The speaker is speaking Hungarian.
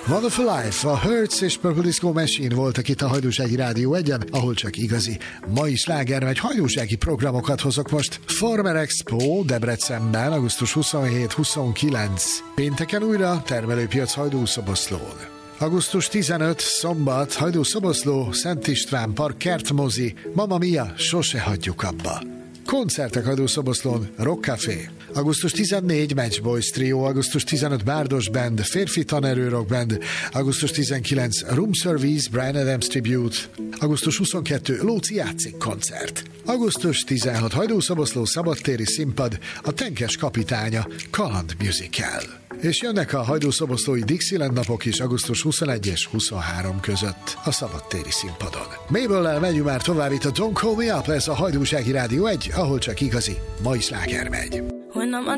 Wonderful Life, a Hertz és Purple Disco Machine voltak itt a Hajdúsági Rádió 1-en, ahol csak igazi mai sláger, vagy hajdúsági programokat hozok most. Farmer Expo Debrecenben, augusztus 27-29. Pénteken újra termelőpiac Hajdú-Szoboszlón. Augusztus 15. szombat, Hajdú-Szoboszló, Szent István Park, kertmozi, Mamma Mia, sose hagyjuk abba. Koncertek Hajdú-Szoboszlón, Rock Café. Augusztus 14. Match Boys Trio, augusztus 15. Bárdos Band, Férfi Tanerő Rock Band, augusztus 19. Room Service, Bryan Adams Tribute, augusztus 22. Lóci játszik koncert. Augusztus 16. Hajdú-Szoboszló szabadtéri színpad, a Tenkes kapitánya, Kaland Musical. És jönnek a hajdú-szoboszlói Dixieland napok is augusztus 21 és 23 között a szabadtéri színpadon. Mabel-lel megyünk már tovább, itt a Don't Call Me Up lesz a Hajdúsági Rádió 1, ahol csak igazi mai sláger megy. When I'm